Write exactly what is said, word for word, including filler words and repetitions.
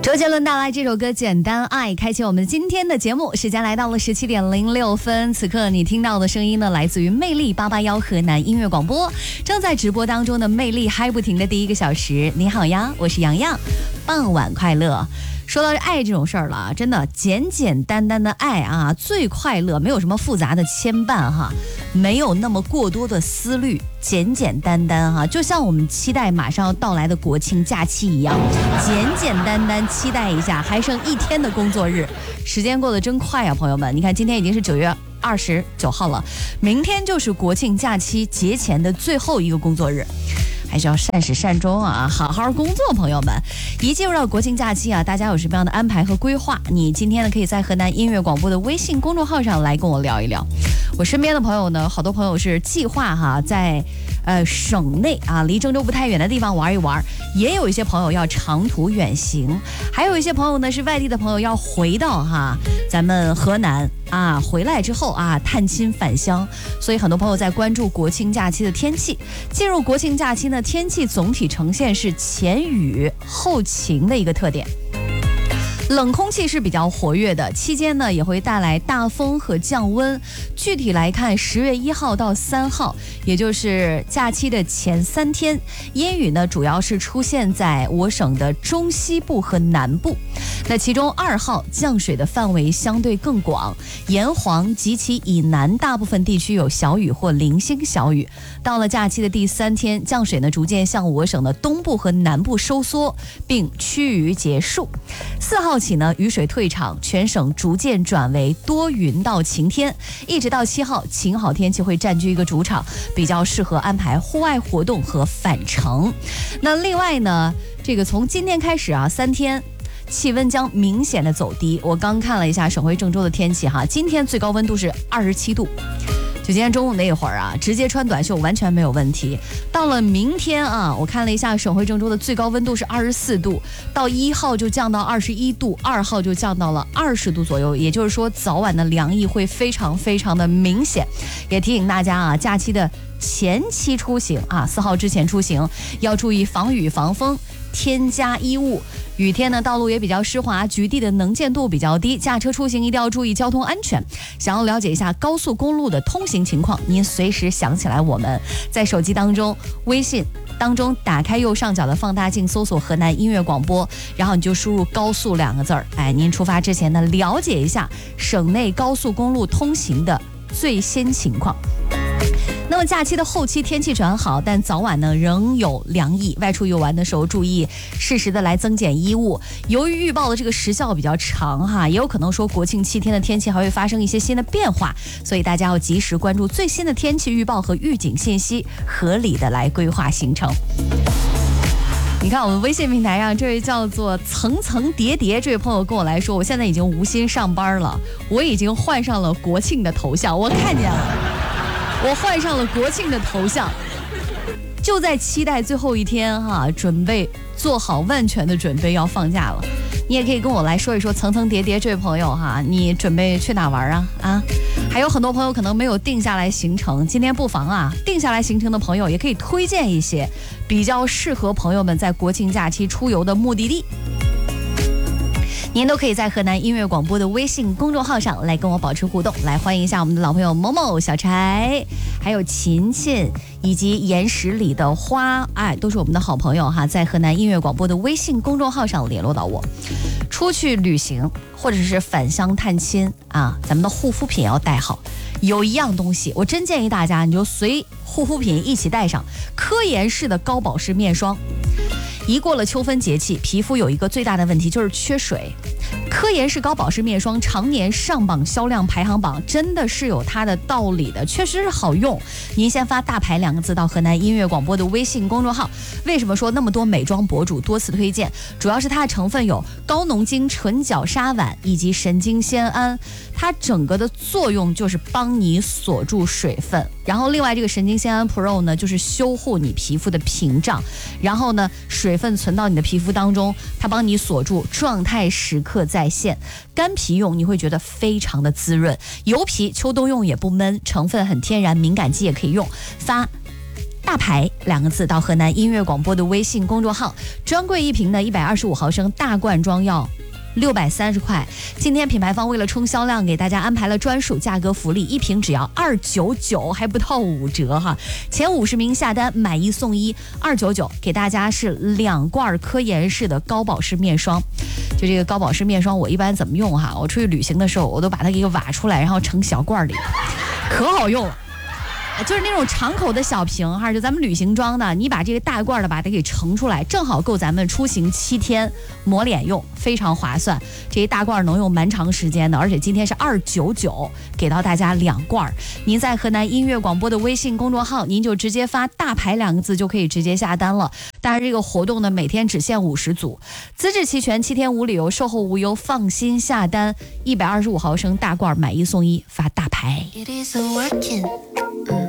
周杰伦带来这首歌《简单爱》，开启我们今天的节目。时间来到了十七点零六分，此刻你听到的声音呢，来自于魅力八八幺河南音乐广播，正在直播当中的魅力嗨不停的第一个小时。你好呀，我是洋洋，傍晚快乐。说到爱这种事儿了，真的简简单单的爱啊，最快乐，没有什么复杂的牵绊哈，没有那么过多的思虑，简简单单哈，就像我们期待马上要到来的国庆假期一样，简简单单期待一下，还剩一天的工作日，时间过得真快啊，朋友们，你看今天已经是九月二十九号了，明天就是国庆假期节前的最后一个工作日。还是要善始善终啊，好好工作，朋友们。一进入到国庆假期啊，大家有什么样的安排和规划？你今天呢，可以在河南音乐广播的微信公众号上来跟我聊一聊。我身边的朋友呢，好多朋友是计划哈，在呃省内啊，离郑州不太远的地方玩一玩，也有一些朋友要长途远行，还有一些朋友呢是外地的朋友要回到哈咱们河南啊，回来之后啊探亲返乡，所以很多朋友在关注国庆假期的天气。进入国庆假期呢，天气总体呈现是前雨后晴的一个特点。冷空气是比较活跃的，期间呢也会带来大风和降温。具体来看，十月一号到三号，也就是假期的前三天，阴雨呢主要是出现在我省的中西部和南部。那其中二号降水的范围相对更广，沿黄及其以南大部分地区有小雨或零星小雨。到了假期的第三天，降水呢逐渐向我省的东部和南部收缩，并趋于结束。四号起呢，雨水退场，全省逐渐转为多云到晴天，一直到七号，晴好天气会占据一个主场，比较适合安排户外活动和返程。那另外呢，这个从今天开始啊，三天气温将明显的走低。我刚看了一下省会郑州的天气哈，今天最高温度是二十七度。就今天中午那会儿啊，直接穿短袖完全没有问题。到了明天啊，我看了一下省会郑州的最高温度是二十四度，到一号就降到二十一度，二号就降到了二十度左右，也就是说早晚的凉意会非常非常的明显。也提醒大家啊，假期的前期出行啊，四号之前出行要注意防雨防风，添加衣物。雨天呢，道路也比较湿滑，局地的能见度比较低，驾车出行一定要注意交通安全。想要了解一下高速公路的通行情况，您随时想起来我们在手机当中微信当中打开右上角的放大镜，搜索河南音乐广播，然后你就输入高速两个字儿。哎，您出发之前呢，了解一下省内高速公路通行的最新情况。那么假期的后期天气转好，但早晚呢仍有凉意，外出游玩的时候注意适时的来增减衣物。由于预报的这个时效比较长哈，也有可能说国庆七天的天气还会发生一些新的变化，所以大家要及时关注最新的天气预报和预警信息，合理的来规划行程。你看我们微信平台上这位叫做层层叠叠这位朋友跟我来说，我现在已经无心上班了，我已经换上了国庆的头像，我看见了。我换上了国庆的头像，就在期待最后一天哈，准备做好万全的准备要放假了。你也可以跟我来说一说，层层叠叠这位朋友哈，你准备去哪玩啊？啊，还有很多朋友可能没有定下来行程，今天不妨啊，定下来行程的朋友也可以推荐一些比较适合朋友们在国庆假期出游的目的地。您都可以在河南音乐广播的微信公众号上来跟我保持互动，来欢迎一下我们的老朋友某某、小柴，还有琴琴以及岩石里的花，哎，都是我们的好朋友哈，在河南音乐广播的微信公众号上联络到我。出去旅行或者是返乡探亲啊，咱们的护肤品要带好。有一样东西，我真建议大家，你就随护肤品一起带上，科颜氏的高保湿面霜。一过了秋分节气，皮肤有一个最大的问题就是缺水。科颜氏高保湿面霜常年上榜销量排行榜，真的是有它的道理的，确实是好用。您先发大牌两个字到河南音乐广播的微信公众号。为什么说那么多美妆博主多次推荐？主要是它的成分有高浓精纯角鲨烷以及神经酰胺，它整个的作用就是帮你锁住水分。然后另外这个神经酰胺 Pro 呢，就是修护你皮肤的屏障，然后呢水分存到你的皮肤当中，它帮你锁住，状态时刻在线。干皮用你会觉得非常的滋润，油皮秋冬用也不闷，成分很天然，敏感肌也可以用。发大牌两个字到河南音乐广播的微信公众号，专柜一瓶的一百二十五毫升大罐装药六百三十块。今天品牌方为了冲销量，给大家安排了专属价格福利，一瓶只要二九九，还不到五折哈。前五十名下单买一送一，二九九，给大家是两罐科颜氏的高保湿面霜。就这个高保湿面霜，我一般怎么用哈？我出去旅行的时候，我都把它给挖出来，然后盛小罐里，可好用了。就是那种敞口的小瓶哈，就咱们旅行装的，你把这个大罐的把它给盛出来，正好够咱们出行七天抹脸用，非常划算。这一大罐能用蛮长时间的，而且今天是二九九，给到大家两罐。您在河南音乐广播的微信公众号，您就直接发大牌两个字就可以直接下单了。当然这个活动呢，每天只限五十组，资质齐全，七天无理由，售后无忧，放心下单。一百二十五毫升大罐买一送一，发大牌。It is working.